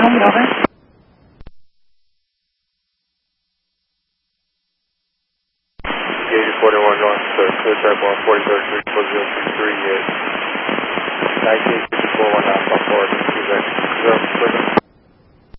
home, over. Gauge 41 North, clear track 143, 4033, 1954, 1 alpha, 4, 2, 0,